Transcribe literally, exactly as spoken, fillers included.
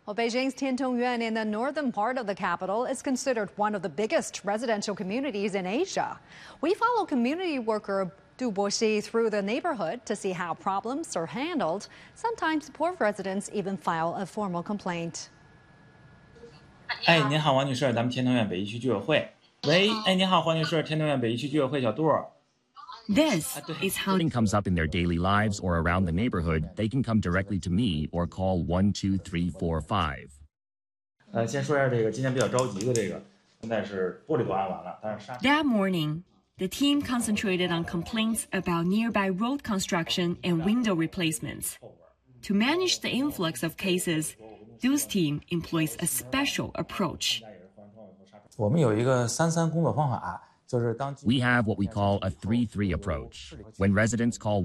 Well, Beijing's Tiantong in the northern part of the capital is considered one of the biggest residential communities in Asia. We follow community worker Du Boxi through the neighborhood to see how problems are handled. Sometimes poor residents even file a formal complaint. 哎，您好，王女士，咱们天通苑北一区居委会。喂，哎，您好，黄女士，天通苑北一区居委会小杜。 This is how something comes up in their daily lives or around the neighborhood, they can come directly to me or call one two three four five. 呃，先说一下这个今天比较着急的这个，现在是玻璃都安完了，但是沙。 That morning, the team concentrated on complaints about nearby road construction and window replacements. To manage the influx of cases, Du's team employs a special approach. 我们有一个三三工作方法，就是当 We have what we call a three three approach. When residents call